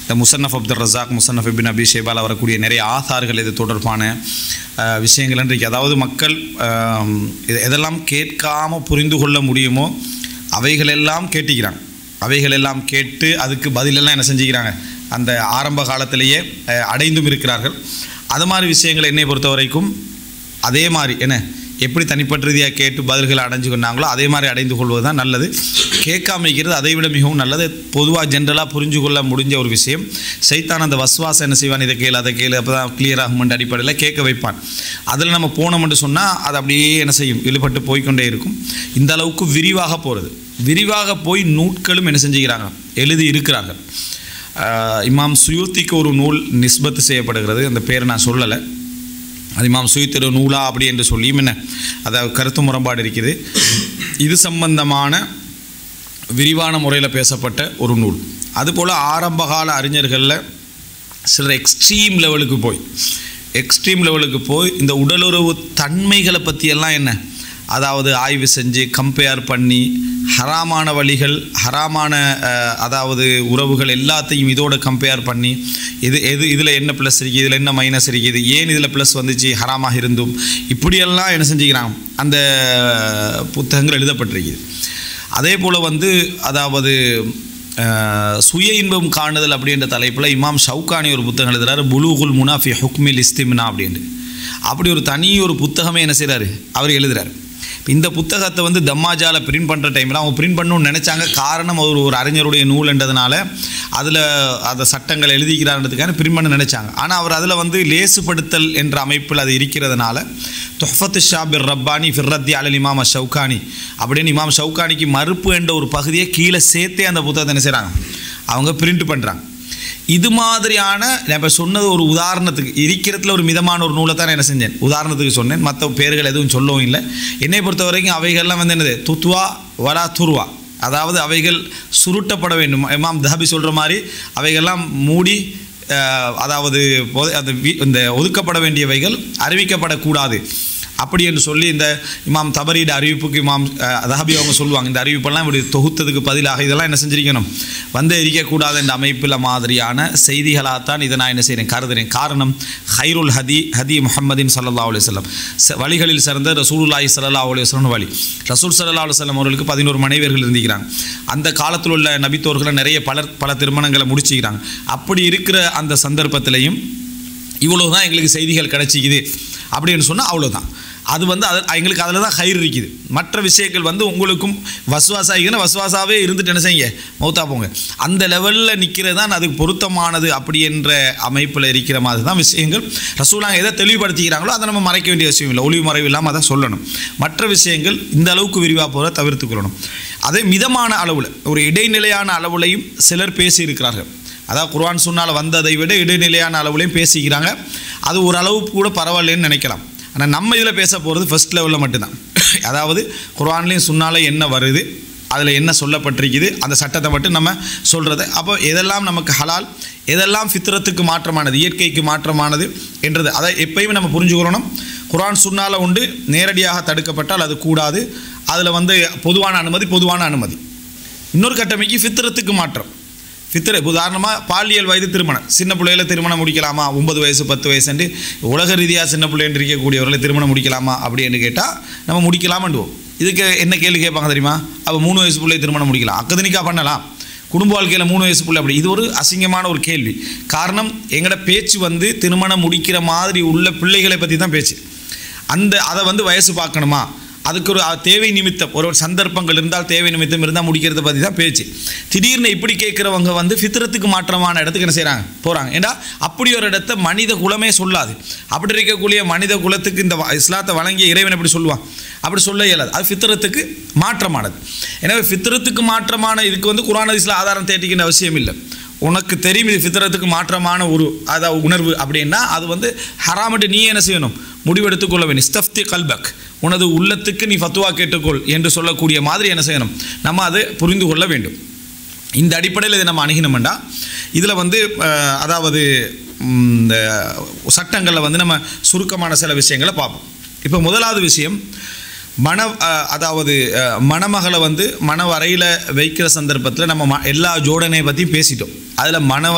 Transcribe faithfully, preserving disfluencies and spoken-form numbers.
இந்த முசன்னஃப் அப்துல் ரஸாக், முசன்னஃப் இப்னு அபி ஷைபால வரக்கூடிய நிறைய ஆதார்கள் இது தொடர்பான விஷயங்கள் இன்றைக்கு, அதாவது மக்கள் எதெல்லாம் கேட்காமல் புரிந்து கொள்ள முடியுமோ அவைகளெல்லாம் கேட்டுக்கிறாங்க. அவைகளெல்லாம் கேட்டு அதுக்கு பதிலெல்லாம் என்ன செஞ்சுக்கிறாங்க, அந்த ஆரம்ப காலத்திலேயே அடைந்தும் இருக்கிறார்கள். அது மாதிரி விஷயங்களை என்னை பொறுத்த வரைக்கும் அதே மாதிரி என்ன எப்படி தனிப்பட்ட ரீதியாக கேட்டு பதில்களை அடைஞ்சு கொண்டாங்களோ அதே மாதிரி அடைந்து கொள்வது தான் நல்லது. கேட்காமிக்கிறது அதை விட மிகவும் நல்லது. பொதுவாக ஜென்ரலாக புரிஞ்சு கொள்ள முடிஞ்ச ஒரு விஷயம். சைத்தான் அந்த வஸ்வாசம் என்ன செய்வான், இதை கேளு அதை கேளு அப்போ தான் கிளியர் ஆகுமென்ற அடிப்படையில் கேட்க வைப்பான். அதில் நம்ம போனோம்னு சொன்னால் அது அப்படியே என்ன செய்யும், இழுபட்டு போய்கொண்டே இருக்கும். இந்த அளவுக்கு விரிவாக போகிறது, விரிவாக போய் நூட்களும் என்ன செஞ்சுக்கிறாங்க, எழுதி இருக்கிறார்கள். இமாம் சுயூத்திக்கு ஒரு நூல் நிஸ்பத்து செய்யப்படுகிறது, அந்த பேரை நான் சொல்லலை. அது இமாம் சுயூத்தி ஒரு நூலா அப்படி என்று சொல்லியும் என்ன அதாவது கருத்து முரண்பாடு இருக்குது. இது சம்பந்தமான விரிவான முறையில் பேசப்பட்ட ஒரு நூல். அதுபோல் ஆரம்பகால அறிஞர்களில் சிலர் எக்ஸ்ட்ரீம் லெவலுக்கு போய் எக்ஸ்ட்ரீம் லெவலுக்கு போய் இந்த உடலுறவு தன்மைகளை பற்றியெல்லாம் என்ன அதாவது ஆய்வு செஞ்சு கம்பேர் பண்ணி ஹராமான வழிகள், ஹராமான அதாவது உறவுகள் எல்லாத்தையும் இதோட கம்பேர் பண்ணி இது எது இதில் என்ன ப்ளஸ் இருக்குது, இதில் என்ன மைனஸ் இருக்குது, ஏன் இதில் ப்ளஸ் வந்துச்சு ஹராமாக இருந்தும், இப்படியெல்லாம் என்ன செஞ்சுக்கிறாங்க அந்த புத்தகங்கள் எழுதப்பட்டிருக்குது. அதே போல் வந்து அதாவது சுய இன்பம் காணுதல் அப்படின்ற தலைப்பில் இமாம் ஷவுகானி ஒரு புத்தகம் எழுதுகிறார், புலூகுல் முனாஃபி ஹுக்மில் இஸ்திம்னா அப்படின்ட்டு. அப்படி ஒரு தனி ஒரு புத்தகமே என்ன செய்கிறாரு அவர் எழுதுகிறார். இந்த புத்தகத்தை வந்து தம்மாஜால பிரிண்ட் பண்ணுற டைமில் அவங்க பிரிண்ட் பண்ணணும்னு நினச்சாங்க. காரணம் அவர் ஒரு அறிஞருடைய நூல்ன்றதுனால அதில் அந்த சட்டங்கள் எழுதிக்கிறான்றதுக்கான பிரிண்ட் பண்ண நினச்சாங்க. ஆனால் அவர் அதில் வந்து லேசுப்படுத்தல் என்ற அமைப்பில் அது இருக்கிறதுனால துஹ்ஃபத்து ஷாபிர் ரப்பானி ஃபிர்ரத்தி அலல் இமாம் ஷவுகானி அப்படின்னு இமாம் ஷவுகானிக்கு மறுப்பு என்ற ஒரு பகுதியை கீழே சேர்த்தே அந்த புத்தகத்தை என்ன செய்கிறாங்க அவங்க பிரிண்ட் பண்ணுறாங்க. இது மாதிரியான நான் இப்போ சொன்னது ஒரு உதாரணத்துக்கு இருக்கிறதுல ஒரு மிதமான ஒரு நூலை தான் என்ன செஞ்சேன் உதாரணத்துக்கு சொன்னேன். மற்ற பேர்கள் எதுவும் சொல்லவும் இல்லை. என்னை பொறுத்த வரைக்கும் அவைகள்லாம் வந்து என்னது துத்வா வலா துர்வா, அதாவது அவைகள் சுருட்டப்பட வேண்டும். இமாம் தஹபி சொல்கிற மாதிரி அவைகள்லாம் மூடி அதாவது அந்த இந்த ஒதுக்கப்பட வேண்டியவைகள் அறிவிக்கப்படக்கூடாது அப்படி என்று சொல்லி இந்த இமாம் தபரீட அறிவிப்புக்கு இமாம் தஹபி அவங்க சொல்லுவாங்க, இந்த அறிவிப்பெல்லாம் இப்படி தொகுத்ததுக்கு பதிலாக இதெல்லாம் என்ன செஞ்சிருக்கணும் வந்து இருக்கக்கூடாது என்ற அமைப்பில் மாதிரியான செய்திகளாகத்தான் இதை நான் என்ன செய்கிறேன் கருதுகிறேன். காரணம் ஹைருல் ஹதி ஹதி முஹம்மதின் ஸல்லல்லாஹு அலைஹி வஸல்லம், வழிகளில் சிறந்த ரசூலுல்லாஹி ஸல்லல்லாஹு அலைஹி வஸல்லம் வழி. ரசூல் ஸல்லல்லாஹு அலைஹி வஸல்லம் அவர்களுக்கு பதினோரு மனைவியர்கள் இருந்திருக்கிறாங்க. அந்த காலத்தில் உள்ள நபித்தோர்களை நிறைய பலர் பல திருமணங்களை முடிச்சுக்கிறாங்க. அப்படி இருக்கிற அந்த சந்தர்ப்பத்திலையும் இவ்வளோ தான் எங்களுக்கு செய்திகள் கிடைச்சிக்குது அப்படின்னு சொன்னால் அவ்வளோதான். அது வந்து அது எங்களுக்கு அதில் தான் ஹைர் இருக்குது. மற்ற விஷயங்கள் வந்து உங்களுக்கும் வசுவாசாகிங்கன்னா வசுவாசாவே இருந்துட்டு என்ன செய்யுங்க மௌத்தா போங்க. அந்த லெவலில் நிற்கிறது தான் அதுக்கு பொருத்தமானது அப்படி என்ற அமைப்பில் இருக்கிற மாதிரி தான் விஷயங்கள். ரசூலாங்க எதை தெளிவுபடுத்திக்கிறாங்களோ அதை நம்ம மறைக்க வேண்டிய விஷயம் இல்லை, ஒளிவு மறைவு இல்லாமல் அதை சொல்லணும். மற்ற விஷயங்கள் இந்த அளவுக்கு விரிவாக போகிற தவிர்த்துக்கொள்ளணும். அதே மிதமான அளவில் ஒரு இடைநிலையான அளவுலையும் சிலர் பேசியிருக்கிறார்கள். அதாவது குர்ஆன் சுன்னால வந்ததை விட இடைநிலையான அளவுலையும் பேசிக்கிறாங்க. அது ஒரு அளவுக்கு கூட பரவாயில்லைன்னு நினைக்கலாம். ஆனால் நம்ம இதில் பேச போகிறது ஃபஸ்ட் லெவலில் மட்டும்தான். அதாவது குர்ஆன்லேயும் சுன்னால என்ன வருது, அதில் என்ன சொல்லப்பட்டிருக்குது, அந்த சட்டத்தை மட்டும் நம்ம சொல்கிறது. அப்போ எதெல்லாம் நமக்கு ஹலால், எதெல்லாம் ஃபித்ரத்துக்கு மாற்றமானது, இயற்கைக்கு மாற்றமானது என்றது அதை எப்பயுமே நம்ம புரிஞ்சுக்கணும். குர்ஆன் சுன்னால உண்டு, நேரடியாக தடுக்கப்பட்டால் அது கூடாது. அதில் வந்து பொதுவான அனுமதி பொதுவான அனுமதி. இன்னொரு கட்டமைக்கு ஃபித்ரத்துக்கு மாற்றம். ஃபித்ர உதாரணமாக பாலியல் வயது திருமணம், சின்ன பிள்ளைகளை திருமணம் முடிக்கலாமா, ஒன்பது வயசு பத்து வயசுண்டு உலக ரீதியாக சின்ன பிள்ளைன்னு இருக்கக்கூடியவர்களை திருமணம் முடிக்கலாமா அப்படின்னு கேட்டால் நம்ம முடிக்கலாமண்டுவோம். இதுக்கு என்ன கேள்வி கேட்பாங்க தெரியுமா, அப்போ மூணு வயசு பிள்ளை திருமணம் முடிக்கலாம், அக்கதனிக்கா பண்ணலாம், குடும்ப வாழ்க்கையில் மூணு வயசு பிள்ளை அப்படி. இது ஒரு அசிங்கமான ஒரு கேள்வி. காரணம் எங்களோட பேச்சு வந்து திருமணம் முடிக்கிற மாதிரி உள்ள பிள்ளைகளை பற்றி தான் பேச்சு. அந்த அதை வந்து வயசு பார்க்கணுமா, அதுக்கு ஒரு தேவை நிமித்தம் ஒரு சந்தர்ப்பங்கள் இருந்தால் தேவை நிமித்தம் இருந்தால் முடிக்கிறத பற்றி தான் பேச்சு. திடீர்னு இப்படி கேட்குறவங்க வந்து ஃபித்ரத்துக்கு மாற்றமான இடத்துக்கு என்ன செய்கிறாங்க போகிறாங்க. ஏன்னா அப்படி ஒரு இடத்த மனித குலமே சொல்லாது. அப்படி இருக்கக்கூடிய மனித குலத்துக்கு இந்த இஸ்லாத்தை வழங்கிய இறைவன் எப்படி சொல்லுவான், அப்படி சொல்ல இயலாது. அது ஃபித்ரத்துக்கு மாற்றமானது. எனவே ஃபித்ரத்துக்கு மாற்றமான இதுக்கு வந்து குர்ஆன் ஹதீஸ்ல ஆதாரம் தேடிக்கின்ற அவசியம் இல்லை. உனக்கு தெரியும் இது ஃபித்ரத்துக்கு மாற்றமான ஒரு அதாவது உணர்வு அப்படின்னா அது வந்து ஹராமட்டு நீ என்ன செய்யணும் முடிவெடுத்துக்கொள்ள வேண்டும். இஸ்தஃப்தி கல்பக், உனது உள்ளத்துக்கு நீ ஃபத்வா கேட்டுக்கொள் என்று சொல்லக்கூடிய மாதிரி என்ன செய்யணும் நம்ம அதை புரிந்து கொள்ள வேண்டும். இந்த அடிப்படையில் இதை நம்ம அணுகினோம்னா இதில் வந்து அதாவது இந்த சட்டங்களில் வந்து நம்ம சுருக்கமான சில விஷயங்களை பார்ப்போம். இப்போ முதலாவது விஷயம் மன அதாவது மணமகளை வந்து மணவரையில் வைக்கிற சந்தர்ப்பத்தில் நம்ம எல்லா ஜோடனையை பற்றியும் பேசிட்டோம். அதில் மண